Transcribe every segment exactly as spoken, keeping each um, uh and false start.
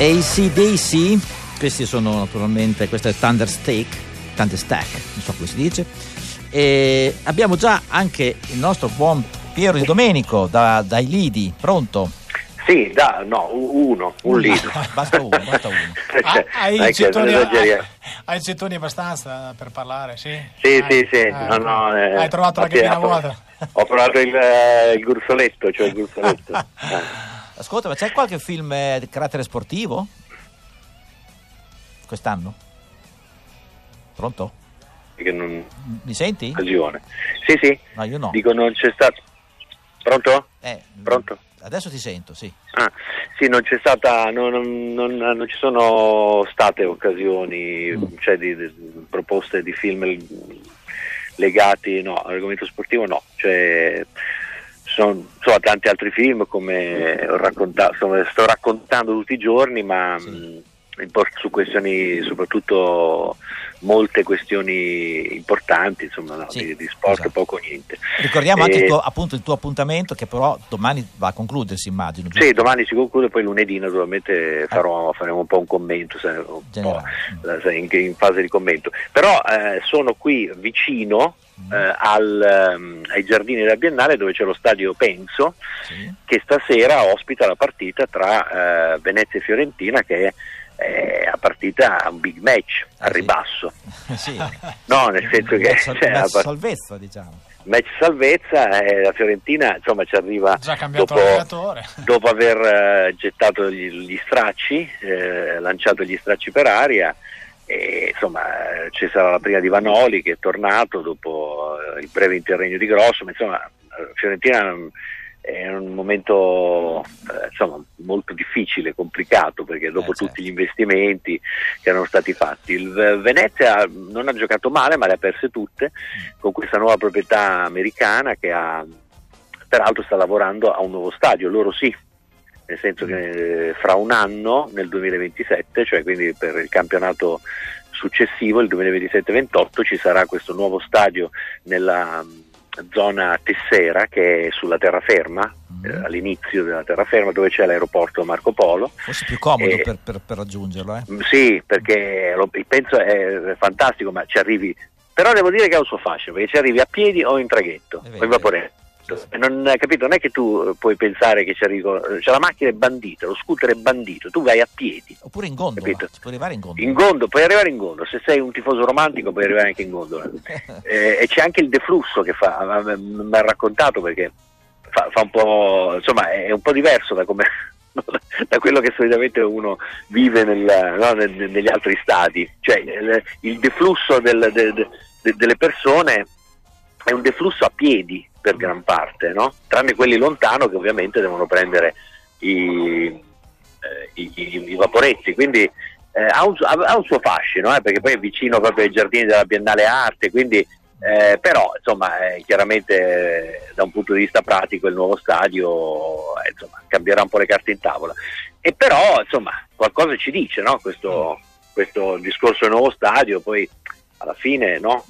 A C D C, questi sono naturalmente, questo è Thunderstick, Thunderstack, non so come si dice, e abbiamo già anche il nostro buon Piero Di Domenico da, dai Lidi, pronto? Sì, da, no, uno, un lido. Basta uno, basta uno. Ah, hai, Dai, i gettoni, che hai, hai i gettoni abbastanza per parlare, sì? Sì, hai, sì, sì. Hai, No, no, eh, hai trovato la infatti, cabina ho- vuota? Ho provato il, eh, il gruzzoletto, cioè il gruzzoletto. Eh. Ascolta, ma c'è qualche film eh, di carattere sportivo? Quest'anno? Pronto? Che non... Mi senti? occasione. Sì, sì. No, io no. Dico, non c'è stato. Pronto? Eh, Pronto? Adesso ti sento, sì. Ah, sì, non c'è stata, non, non, non, non ci sono state occasioni, Mm. cioè di, di proposte di film legati, no, all'argomento sportivo no, cioè sono, sono tanti altri film come ho raccontato, insomma, sto raccontando tutti i giorni, ma Sì. mh, impor- su questioni, soprattutto molte questioni importanti, insomma, no, Sì, di, di sport esatto. poco o niente. Ricordiamo anche Eh, il tuo, appunto il tuo appuntamento, che però domani va a concludersi, immagino, giusto? Sì, domani si conclude, poi lunedì naturalmente farò, faremo un po' un commento, sai, un po', Generale. sai, in, in fase di commento. Però eh, sono qui vicino Mm. eh, al, ehm, ai giardini della Biennale, dove c'è lo stadio Penso, Sì. che stasera ospita la partita tra eh, Venezia e Fiorentina, che è eh, a partita, un big match, Ah, al sì. ribasso. Sì. No, nel senso che Sal- cioè, la part- salvezza, diciamo. match salvezza, eh, la Fiorentina insomma ci arriva Già cambiato dopo, l'allenatore. dopo aver eh, gettato gli, gli stracci, eh, lanciato gli stracci per aria, e insomma eh, ci sarà la prima di Vanoli che è tornato dopo eh, il breve interregno di Grosso, ma insomma eh, Fiorentina è un momento eh, insomma molto difficile, complicato, perché dopo Eh, certo. tutti gli investimenti che erano stati fatti, il V- Venezia non ha giocato male, ma le ha perse tutte con questa nuova proprietà americana che ha, peraltro sta lavorando a un nuovo stadio, loro sì, nel senso che eh, fra un anno, nel duemilaventisette, cioè quindi per il campionato successivo, il duemilaventisette ventotto, ci sarà questo nuovo stadio nella mh, zona Tessera, che è sulla terraferma, Mm. eh, all'inizio della terraferma, dove c'è l'aeroporto Marco Polo. Forse più comodo Eh, per, per, per raggiungerlo, eh? Mm, Sì, perché lo, penso è fantastico, ma ci arrivi, però devo dire che ha un suo fascino, perché ci arrivi a piedi o in traghetto, È vero, o in vaporetto. Sì, sì. E Non, capito? Non è che tu puoi pensare che ci arrivi, con- cioè la macchina è bandita, lo scooter è bandito, tu vai a piedi. Oppure in gondola, Capito? si può arrivare in gondola. In gondo, puoi arrivare in gondola, se sei un tifoso romantico puoi arrivare anche in gondola. Eh, e c'è anche il deflusso che fa, mi ha raccontato, perché fa, fa un po', insomma è un po' diverso da come da quello che solitamente uno vive nel, no, nel- negli altri stati, cioè il, il deflusso del- de- de- de- delle persone è un deflusso a piedi per gran parte, no? Tranne quelli lontano che ovviamente devono prendere i, eh, i, i- i vaporetti, quindi eh, ha, un, ha- ha un suo fascino, eh, perché poi è vicino proprio ai giardini della Biennale Arte, quindi eh, però insomma eh, chiaramente eh, da un punto di vista pratico il nuovo stadio eh, insomma, cambierà un po' le carte in tavola, e però insomma qualcosa ci dice, no? questo, questo discorso del nuovo stadio. Poi alla fine, no?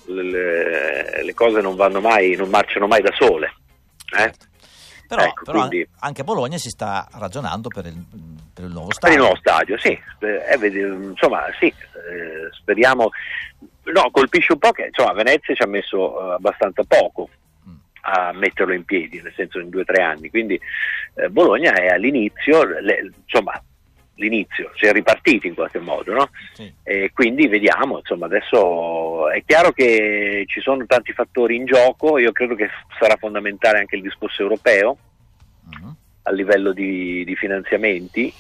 le, le cose non vanno mai, non marciano mai da sole, eh? Però, Ecco, però quindi- anche a Bologna si sta ragionando per il, per il nuovo Per stadio. il nuovo stadio, sì, eh, eh, vedi, insomma, sì, eh, speriamo. No, colpisce un po' che insomma Venezia ci ha messo eh, abbastanza poco Mm. a metterlo in piedi, nel senso in due o tre anni, quindi eh, Bologna è all'inizio, le- insomma, l'inizio, si è ripartiti in qualche modo, no? Sì. E quindi vediamo, insomma, adesso è chiaro che ci sono tanti fattori in gioco, io credo che sarà fondamentale anche il discorso europeo Mhm. a livello di, di finanziamenti,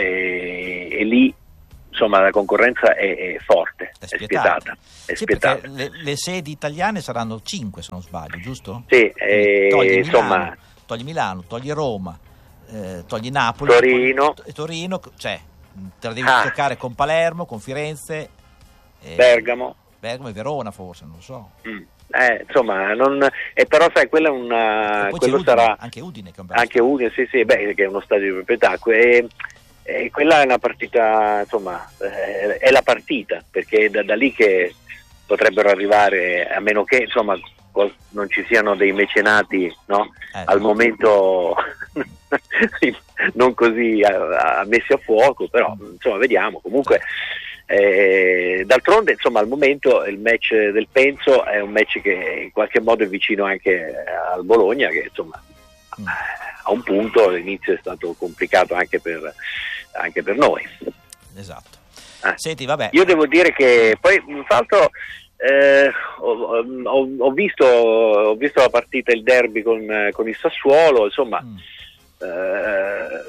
e, e lì insomma la concorrenza è, è forte, È è spietata. spietata, è Sì, spietata. perché le, le sedi italiane saranno cinque, se non sbaglio, giusto? Sì, eh, Togli insomma, Milano, togli Milano, togli Roma, eh, togli Napoli, Torino. e Torino, cioè te la devi Ah. giocare con Palermo, con Firenze, eh, Bergamo. Bergamo e Verona, forse, non lo so. Mm. Eh, insomma, non, eh, però sai, quella è una, E poi quello c'è Udine, sarà anche Udine che è un bel anche Udine, sì, sì, beh, che è uno stadio di proprietà. Que- e quella è una partita, insomma, eh, è la partita, perché è da, da lì che potrebbero arrivare, a meno che insomma qual- non ci siano dei mecenati, no? Eh, Al sì. momento non così a, a messi a fuoco, però insomma vediamo. Comunque eh, d'altronde insomma al momento il match del Penzo è un match che in qualche modo è vicino anche al Bologna, che insomma mm. a un punto l'inizio è stato complicato anche per, anche per noi. Esatto. Eh. Senti, vabbè. Io devo dire che poi tra l'altro eh, ho, ho, ho, visto, ho visto la partita, il derby con, con il Sassuolo, insomma mm. eh,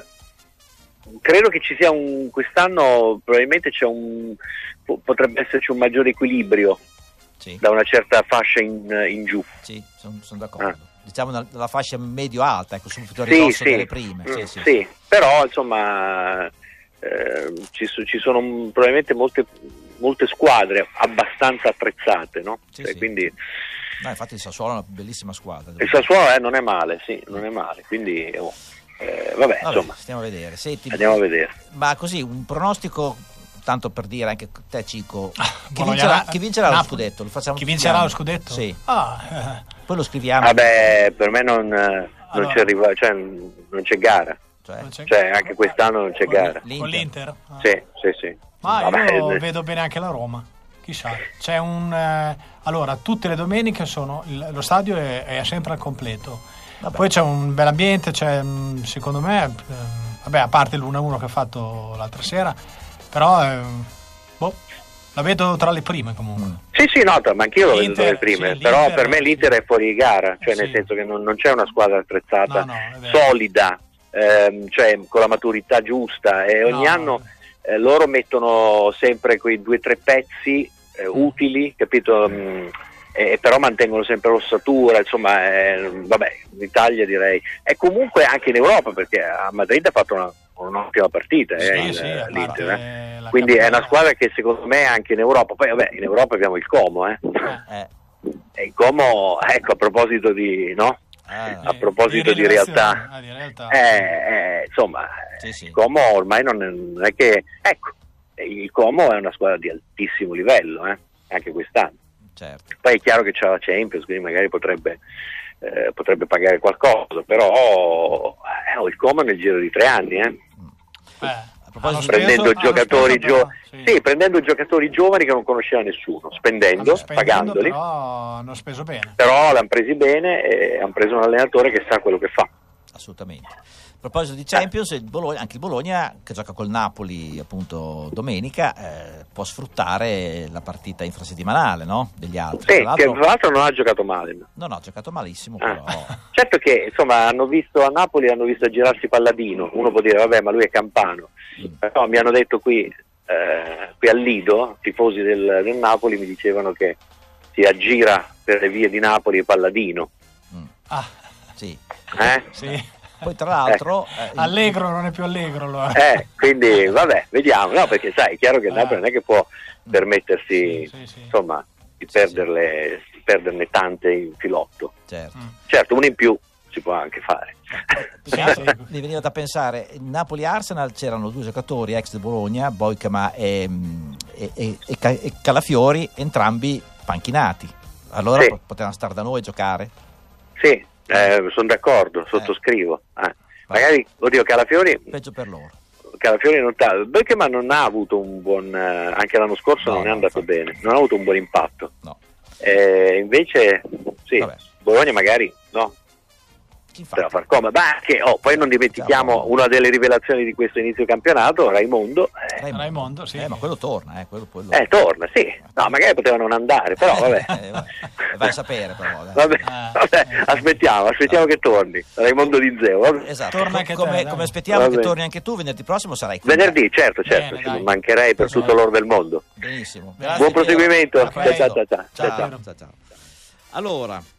credo che ci sia un quest'anno probabilmente c'è un potrebbe esserci un maggiore equilibrio sì. da una certa fascia in, in giù. Sì, sono son d'accordo. Ah. Diciamo dalla fascia medio-alta, ecco, subito a sì, ridosso sì. delle prime. Sì, mm, sì, sì. sì. Però insomma eh, ci, ci sono probabilmente molte, molte squadre abbastanza attrezzate, no? Sì, cioè, sì. Quindi no, infatti il Sassuolo è una bellissima squadra. Il Sassuolo eh, non è male, sì, non è male, quindi oh, eh, vabbè, vabbè, insomma, stiamo a vedere. Senti, andiamo a vedere. Ma così un pronostico, tanto per dire anche te, Cico, ah, chi, vincerà, chi vincerà lo scudetto? Lo facciamo chi vincerà lo scudetto? Sì. Ah. Poi lo scriviamo. Vabbè, per me non, non allora. c'è arriva, cioè, non c'è gara. Cioè, c'è... cioè anche quest'anno non c'è con gara. L'Inter. Con l'Inter? Ah. Sì, sì, sì. Ma Vabbè, io eh. vedo bene anche la Roma. Chissà, c'è un eh, allora tutte le domeniche sono il, lo stadio è, è sempre al completo. Vabbè. Poi c'è un bel ambiente, c'è secondo me eh, vabbè, a parte l'uno a uno che ha fatto l'altra sera, però eh, boh, la vedo tra le prime comunque. Sì, sì, no, ma anch'io lo vedo tra le L'Inter, prime, sì, però l'Inter, per me l'Inter è fuori gara, cioè sì. nel senso che non, non c'è una squadra attrezzata, no, no, solida, ehm, cioè con la maturità giusta, e ogni no, anno no. Eh, loro mettono sempre quei due o tre pezzi eh, utili, capito? Mm, eh, però mantengono sempre l'ossatura, insomma, eh, vabbè, in Italia direi, e comunque anche in Europa, perché a Madrid ha fatto una, un'ottima partita, sì, eh, in, sì, l'Inter, eh. cappella... Quindi è una squadra che secondo me anche in Europa, poi vabbè, in Europa abbiamo il Como, eh. Eh. E il Como, ecco, a proposito di, no? Ah, a proposito di, di realtà, ah, di realtà. Eh, eh, insomma, sì, sì. il Como ormai non è, non è che, ecco, il Como è una squadra di altissimo livello, eh, anche quest'anno. Certo. Poi è chiaro che c'è la Champions, quindi magari potrebbe, eh, potrebbe pagare qualcosa, però eh, il Como nel giro di tre anni, eh. Eh. Prendendo speso, giocatori speso, gio- sì. sì, prendendo giocatori giovani che non conosceva nessuno, spendendo, spendendo pagandoli, però hanno speso bene. però l'hanno presi bene e hanno preso un allenatore che sa quello che fa. Assolutamente. A proposito di Champions, il Bologna, anche il Bologna, che gioca col Napoli appunto domenica, eh, può sfruttare la partita infrasettimanale, no? Degli altri. Sì, tra l'altro, che tra l'altro non ha giocato male. No, no, ha giocato malissimo, Ah. però. Certo che insomma hanno visto a Napoli, hanno visto girarsi Palladino, uno può dire vabbè ma lui è campano, Mm. però mi hanno detto qui, eh, qui al Lido, tifosi del, del Napoli mi dicevano che si aggira per le vie di Napoli Palladino. Mm. Ah, Sì. Eh? sì. Poi tra l'altro... Eh, il- Allegro non è più allegro allora. Eh, quindi vabbè, vediamo, no, perché sai, è chiaro che il Eh. Napoli non è che può permettersi, Sì, sì, sì. insomma, di Sì, perderle, di perderne tante in filotto. certo. Mm. Certo, uno in più si può anche fare. Sì, sì. Mi veniva da pensare, in Napoli-Arsenal c'erano due giocatori ex del Bologna, Boikama e, e, e, e Ca- e Calafiori, entrambi panchinati. Allora Sì. po- potevano stare da noi a giocare? Sì, eh, sono d'accordo, sottoscrivo. Eh. Magari, oddio, Calafiori, Peggio per loro. Calafiori non ta- Beckham non ha avuto un buon, eh, anche l'anno scorso No, non è no, andato infatti. bene, non ha avuto un buon impatto. No. Eh, invece, sì, Vabbè. Bologna magari, no, Infatti, poteva far comodo. Ma anche, oh, poi non dimentichiamo Siamo- una delle rivelazioni di questo inizio campionato, Raimondo. Eh, Raimondo, Raimondo, sì. Eh, ma quello torna, eh, quello, quello... eh, torna, sì. No, magari poteva non andare, però vabbè. Eh, vai, vai a sapere però. dai. Vabbè, Eh, vabbè, eh, aspettiamo, aspettiamo che torni. Raimondo Di Zeo. Vabbè. Esatto, Torna co- anche te, come, dai. come aspettiamo Va che bene. torni anche tu, venerdì prossimo sarai qui. Venerdì, certo, certo, Bene, ci dai. mancherei per tutto l'oro del mondo. Benissimo. Bene. Grazie, Buon proseguimento. Piero. A presto. Ciao, ciao, ciao. Ciao, Ciao, ciao. ciao, ciao. Allora,